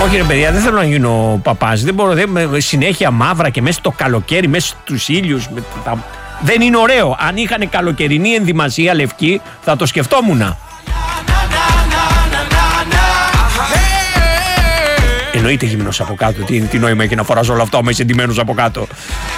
Όχι ρε παιδιά, δεν θέλω να γίνω παπάς. Δεν μπορώ, συνέχεια μαύρα και μέσα στο καλοκαίρι, μέσα στους ήλιους. Δεν είναι ωραίο. Αν είχαν καλοκαιρινή ενδυμασία λευκή, θα το σκεφτόμουν. Εννοείται γυμνός από κάτω. Τι νόημα έχει να φοράς όλα αυτά, άμα είσαι ντυμένος από κάτω.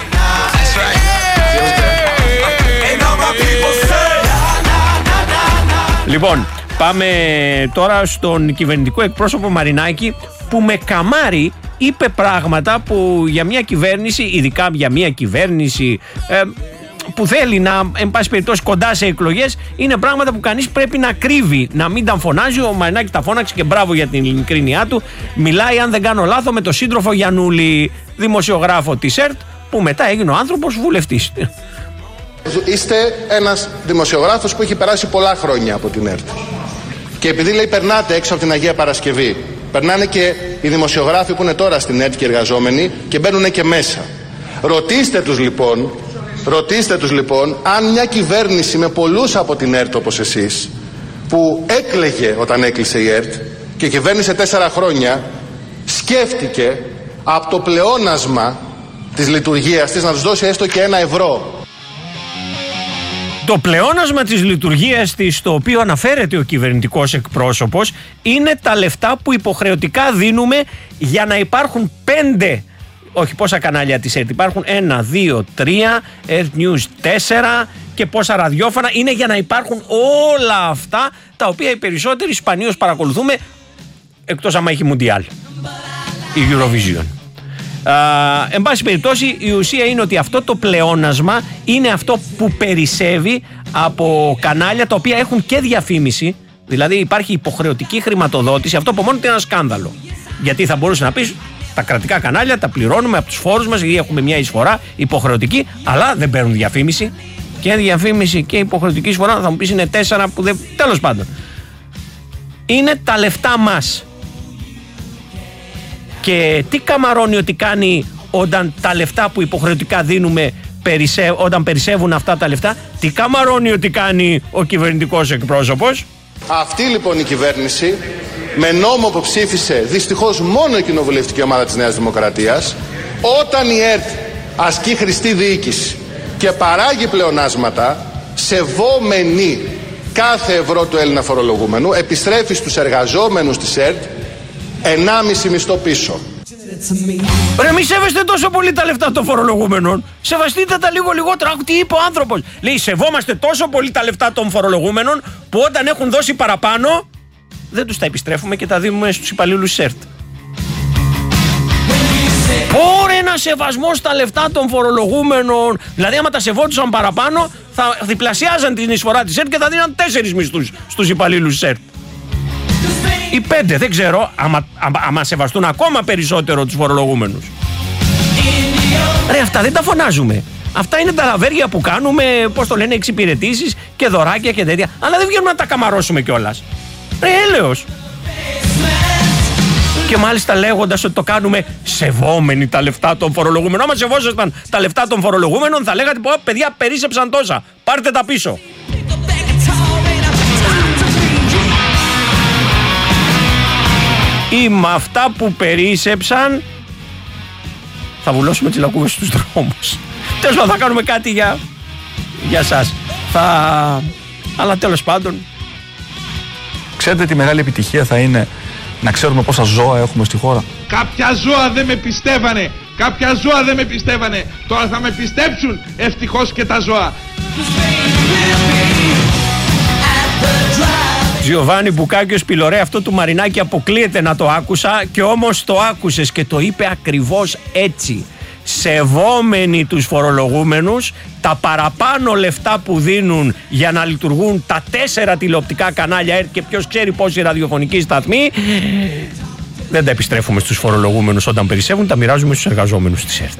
Λοιπόν, πάμε τώρα στον κυβερνητικό εκπρόσωπο Μαρινάκη, που με καμάρι είπε πράγματα που για μια κυβέρνηση, ειδικά για μια κυβέρνηση που θέλει να, εν πάση περιπτώσει, κοντά σε εκλογές, είναι πράγματα που κανείς πρέπει να κρύβει, να μην τα φωνάζει. Ο Μαρινάκης τα φώναξε και μπράβο για την ειλικρίνειά του. Μιλάει, αν δεν κάνω λάθος, με τον σύντροφο Γιαννούλη, δημοσιογράφο της ΕΡΤ, που μετά έγινε ο άνθρωπος βουλευτής. Είστε ένας δημοσιογράφος που έχει περάσει πολλά χρόνια από την ΕΡΤ. Και επειδή λέει περνάτε έξω από την Αγία Παρασκευή, περνάνε και οι δημοσιογράφοι που είναι τώρα στην ΕΡΤ και εργαζόμενοι και μπαίνουν και μέσα. Ρωτήστε τους λοιπόν αν μια κυβέρνηση με πολλούς από την ΕΡΤ όπως εσείς, που έκλαιγε όταν έκλεισε η ΕΡΤ και κυβέρνησε 4 χρόνια, σκέφτηκε από το πλεόνασμα της λειτουργίας της να τους δώσει έστω και €1. Το πλεόνασμα της λειτουργίας της, στο οποίο αναφέρεται ο κυβερνητικός εκπρόσωπος, είναι τα λεφτά που υποχρεωτικά δίνουμε για να υπάρχουν 5, όχι πόσα κανάλια της ΕΡΤ, υπάρχουν 1, 2, 3, ΕΡΤ News 4 και πόσα ραδιόφωνα, είναι για να υπάρχουν όλα αυτά τα οποία οι περισσότεροι σπανίως παρακολουθούμε, εκτός άμα έχει Μουντιάλ, η Eurovision. Εν πάση περιπτώσει, η ουσία είναι ότι αυτό το πλεόνασμα είναι αυτό που περισσεύει από κανάλια τα οποία έχουν και διαφήμιση, δηλαδή υπάρχει υποχρεωτική χρηματοδότηση. Αυτό από μόνο είναι ένα σκάνδαλο. Γιατί θα μπορούσε να πεις, τα κρατικά κανάλια τα πληρώνουμε από τους φόρους μας, γιατί έχουμε μια εισφορά υποχρεωτική, αλλά δεν παίρνουν διαφήμιση. Και διαφήμιση και υποχρεωτική εισφορά, θα μου πεις είναι 4 που δεν. Τέλος πάντων. Είναι τα λεφτά μας. Και τι καμαρώνει ότι κάνει όταν τα λεφτά που υποχρεωτικά δίνουμε, όταν περισσεύουν αυτά τα λεφτά, τι καμαρώνει ότι κάνει ο κυβερνητικός εκπρόσωπος? Αυτή λοιπόν η κυβέρνηση, με νόμο που ψήφισε δυστυχώς μόνο η κοινοβουλευτική ομάδα της Νέας Δημοκρατίας, όταν η ΕΡΤ ασκεί χρηστή διοίκηση και παράγει πλεονάσματα, σεβόμενη κάθε ευρώ του Έλληνα φορολογούμενου, επιστρέφει στους εργαζόμενους της ΕΡΤ 1,5 μισθό πίσω. Ρε, μη σέβεστε τόσο πολύ τα λεφτά των φορολογούμενων. Σεβαστείτε τα λίγο λιγότερα. Άκου τι είπε ο άνθρωπος. Λέει, σεβόμαστε τόσο πολύ τα λεφτά των φορολογούμενων που όταν έχουν δώσει παραπάνω δεν τους τα επιστρέφουμε και τα δίνουμε στους υπαλλήλους ΣΕΡΤ. Πόρε ένα σεβασμό στα λεφτά των φορολογούμενων. Δηλαδή, άμα τα σεβόντουσαν παραπάνω, θα διπλασιάζαν την εισφορά της ΣΕΡΤ και θα δίναν 4 μισθούς στους υπαλλήλους ΣΕΡΤ. Ή 5, δεν ξέρω, άμα σεβαστούν ακόμα περισσότερο τους φορολογούμενους. Ρε, αυτά δεν τα φωνάζουμε. Αυτά είναι τα λαβέρια που κάνουμε, πώς το λένε, εξυπηρετήσεις και δωράκια και τέτοια. Αλλά δεν βγαίνουμε να τα καμαρώσουμε κιόλας. Ρε, έλεος. Και μάλιστα λέγοντας ότι το κάνουμε σεβόμενοι τα λεφτά των φορολογούμενων. Άμα σεβόσασταν τα λεφτά των φορολογούμενων, θα λέγατε, πω, παιδιά, περίσσεψαν τόσα. Πάρτε τα πίσω. Ή με αυτά που περίσσεψαν θα βουλώσουμε τις λακκούβες στους δρόμους. Τέλος πάντων, θα κάνουμε κάτι για σας. Αλλά τέλος πάντων, ξέρετε τι μεγάλη επιτυχία θα είναι να ξέρουμε πόσα ζώα έχουμε στη χώρα? Κάποια ζώα δεν με πιστεύανε. Τώρα θα με πιστέψουν, ευτυχώς και τα ζώα. Γιωβάνι Μπουκάκιος Πιλωρέ, αυτό του Μαρινάκη αποκλείεται να το άκουσα, και όμως το άκουσες και το είπε ακριβώς έτσι. Σεβόμενοι τους φορολογούμενους, τα παραπάνω λεφτά που δίνουν για να λειτουργούν τα 4 τηλεοπτικά κανάλια και ποιος ξέρει πόσοι ραδιοφωνικοί σταθμοί, δεν τα επιστρέφουμε στους φορολογούμενους όταν περισσεύουν, τα μοιράζουμε στους εργαζόμενους της ΕΡΤ.